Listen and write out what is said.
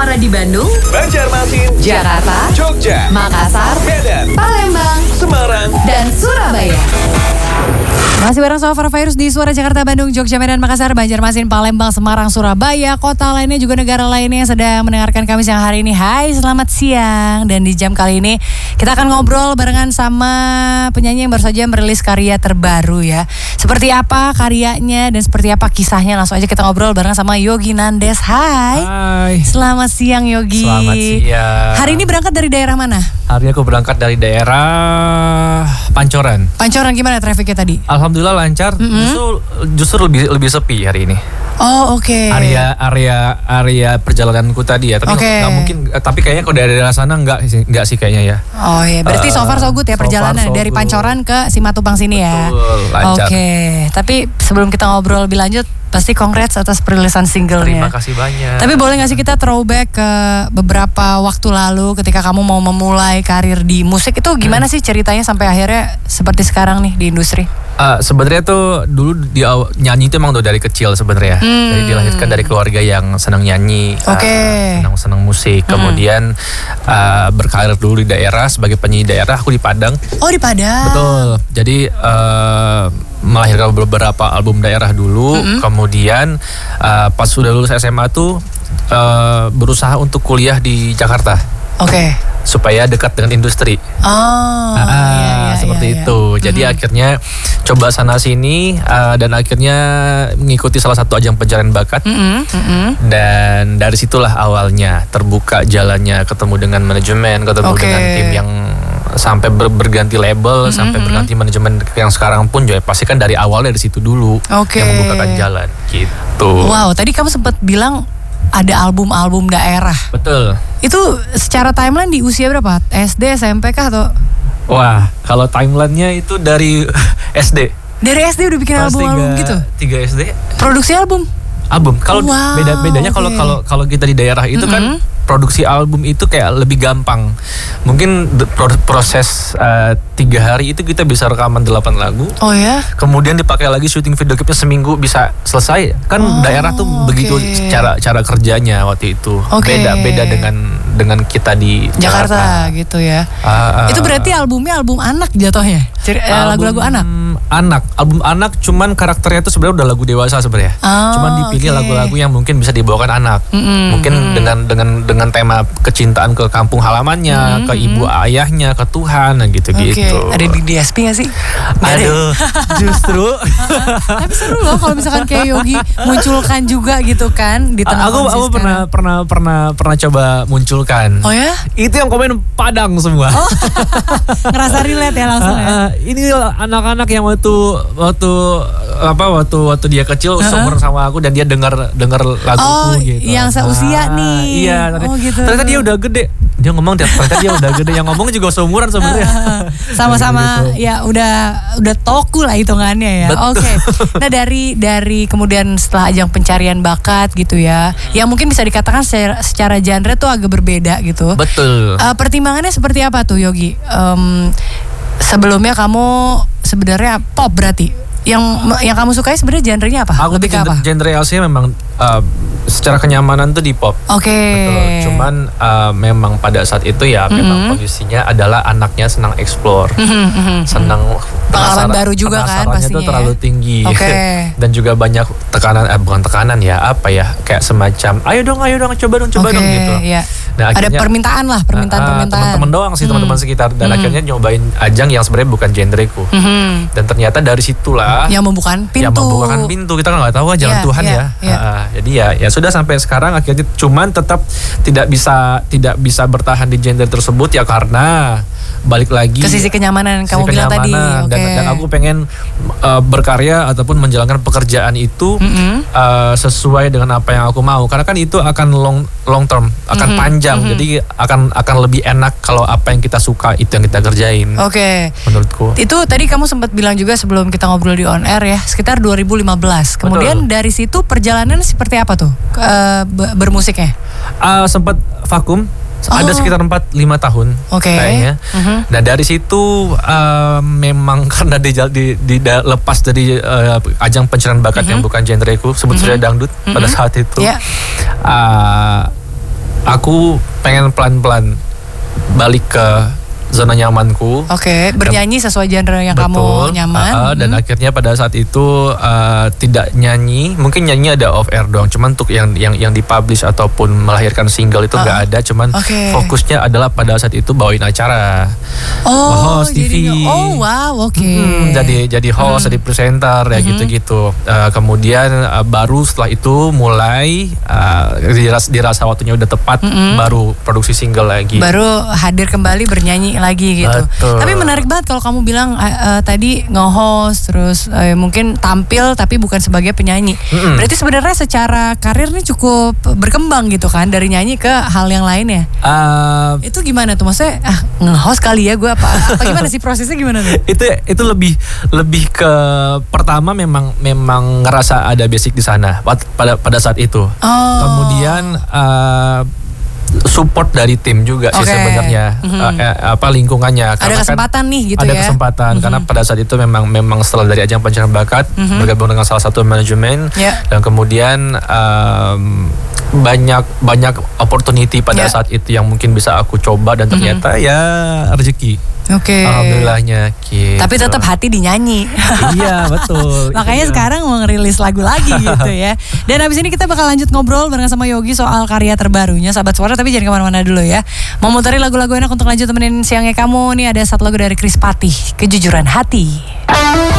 bersuara di Bandung, Banjarmasin, Jakarta, Jogja, Makassar, Medan, Palembang, Semarang, dan Surabaya. Masih bareng Sofar Virus di Suara Jakarta, Bandung, Jogja, Medan, Makassar, Banjarmasin, Palembang, Semarang, Surabaya, kota lainnya juga negara lainnya yang sedang mendengarkan kami siang hari ini. Hai, selamat siang. Dan di jam kali ini kita akan ngobrol barengan sama penyanyi yang baru saja merilis karya terbaru ya. Seperti apa karyanya dan seperti apa kisahnya, langsung aja kita ngobrol bareng sama Yogi Nandes. Hai. Selamat siang Yogi. Selamat siang. Hari ini berangkat dari daerah mana? Hari ini aku berangkat dari daerah Pancoran. Pancoran, gimana trafiknya tadi? Alhamdulillah lancar. Justru lebih sepi hari ini. Oh, oke. Area perjalananku tadi ya. Tapi nggak mungkin. Tapi kayaknya kalau dari daerah sana nggak sih kayaknya ya. Oh iya. Berarti so far so good ya perjalanan dari Pancoran ke Simatupang sini ya. Betul, lancar. Oke. Tapi sebelum kita ngobrol lebih lanjut, pasti congrats atas perilisan singlenya. Terima kasih banyak. Tapi boleh gak sih kita throwback ke beberapa waktu lalu ketika kamu mau memulai karir di musik, itu gimana sih ceritanya sampai akhirnya seperti sekarang nih di industri? Sebenarnya tuh dulu nyanyi itu emang udah dari kecil sebenarnya. Jadi dilahirkan dari keluarga yang senang nyanyi, senang musik. Kemudian berkarir dulu di daerah sebagai penyanyi daerah. Aku di Padang. Oh, di Padang. Betul. Jadi melahirkan beberapa album daerah dulu. Kemudian pas sudah lulus SMA tuh berusaha untuk kuliah di Jakarta. Oke. Supaya dekat dengan industri. Seperti itu. Jadi akhirnya coba sana sini dan akhirnya mengikuti salah satu ajang pencarian bakat. Dan dari situlah awalnya terbuka jalannya, ketemu dengan manajemen, ketemu dengan tim yang sampai berganti label, sampai berganti manajemen yang sekarang pun juga pasti kan dari awalnya dari situ dulu yang membukakan jalan gitu. Wow, tadi kamu sempat bilang ada album-album daerah. Betul. Itu secara timeline di usia berapa? SD, SMP kah atau? Wah, kalau timelinenya itu dari SD. Dari SD udah bikin album-album gitu? 3 SD. Produksi album? Album. Kalau bedanya kalau kita di daerah itu kan produksi album itu kayak lebih gampang. Mungkin proses 3 hari itu kita bisa rekaman 8 lagu. Oh ya? Kemudian dipakai lagi syuting video klipnya seminggu bisa selesai. Kan daerah tuh begitu cara kerjanya waktu itu. Beda dengan kita di Jakarta gitu ya. Itu berarti albumnya album anak jatuhnya? Lagu-lagu anak? Album anak, cuman karakternya itu sebenarnya udah lagu dewasa sebenarnya. Cuman dipilih lagu-lagu yang mungkin bisa dibawakan anak. Mungkin dengan tema kecintaan ke kampung halamannya, ke ibu ayahnya, ke Tuhan, gitu-gitu. Ada di DSP gak sih? Aduh, justru. Tapi seru loh kalau misalkan kayak Yogi munculkan juga gitu kan di tengah kondisi Aku pernah coba munculkan. Oh ya? Itu yang komen Padang semua. Ngerasa relate ya langsung ya. Ini anak-anak yang waktu dia kecil seumuran sama aku dan dia dengar laguku gitu. Yang seusia nih. Iya, gitu. Ternyata dia udah gede. Dia ngomong ternyata dia udah gede. Yang ngomong juga seumuran sebenarnya. Sama-sama gitu. Ya udah toku lah hitungannya ya. Oke. Nah dari kemudian setelah ajang pencarian bakat gitu ya, yang mungkin bisa dikatakan secara genre tuh agak berbeda gitu. Betul. Pertimbangannya seperti apa tuh Yogi? Sebelumnya kamu sebenarnya pop berarti. Yang kamu sukai sebenarnya genrenya apa? Aku lebih ke apa? Genre aslinya memang secara kenyamanan tuh di pop. Betul. Cuman memang pada saat itu ya memang kondisinya adalah anaknya senang explore, senang pengalaman baru juga kan pastinya. Tuh terlalu tinggi. Dan juga banyak tekanan, bukan tekanan ya, apa ya, kayak semacam ayo dong coba dong gitu. Iya. Nah, akhirnya, ada permintaan. Teman-teman doang sih, teman-teman sekitar, dan akhirnya nyobain ajang yang sebenarnya bukan genreku. Dan ternyata dari situlah yang membukakan pintu. Kita kan nggak tahu jalan Tuhan ya. Jadi ya sudah sampai sekarang akhirnya cuman tetap tidak bisa bertahan di genre tersebut ya karena balik lagi ke sisi kenyamanan kamu bilang tadi. Dan aku pengen berkarya ataupun menjalankan pekerjaan itu sesuai dengan apa yang aku mau, karena kan itu akan long term, akan panjang. Jadi akan lebih enak kalau apa yang kita suka itu yang kita kerjain. Menurutku. Itu tadi kamu sempat bilang juga sebelum kita ngobrol di on air ya, sekitar 2015. Kemudian dari situ perjalanan seperti apa tuh bermusiknya? Sempat vakum. Ada sekitar 4-5 tahun kayaknya. Nah dari situ memang karena lepas dari ajang pencarian bakat yang bukan genreku, sebut saja dangdut pada saat itu. aku pengen pelan-pelan balik ke zona nyamanku. Oke, bernyanyi sesuai genre yang kamu nyaman. Dan akhirnya pada saat itu tidak nyanyi, mungkin nyanyi ada off air doang. Cuman untuk yang dipublish ataupun melahirkan single itu nggak ada. Cuman fokusnya adalah pada saat itu bawain acara. Host TV. Oh wow, oke. Jadi host, jadi presenter ya gitu-gitu. Kemudian baru setelah itu mulai dirasa waktunya udah tepat, baru produksi single lagi. Baru hadir kembali bernyanyi lagi gitu. Betul. Tapi menarik banget kalau kamu bilang tadi nge-host terus mungkin tampil tapi bukan sebagai penyanyi. Berarti sebenarnya secara karir nih cukup berkembang gitu kan, dari nyanyi ke hal yang lain ya. Itu gimana tuh, maksudnya nge-host kali ya gue apa gimana sih prosesnya, gimana tuh? Itu lebih ke pertama memang ngerasa ada basic di sana pada saat itu. Kemudian support dari tim juga sih sebenarnya, lingkungannya. Ada kesempatan nih gitu ada ya. Ada kesempatan karena pada saat itu memang setelah dari ajang pencarian bakat bergabung dengan salah satu manajemen dan kemudian banyak opportunity pada saat itu yang mungkin bisa aku coba dan ternyata ya rezeki. Alhamdulillahnya gitu. Tapi tetap hati dinyanyi. Iya betul. Makanya sekarang mau ngerilis lagu lagi gitu ya. Dan abis ini kita bakal lanjut ngobrol bareng sama Yogi soal karya terbarunya Sahabat Suara. Tapi jangan kemana-mana dulu ya. Mau muterin lagu-lagu enak untuk lanjut temenin siangnya kamu. Nih ada satu lagu dari Chris Patih, Kejujuran Hati.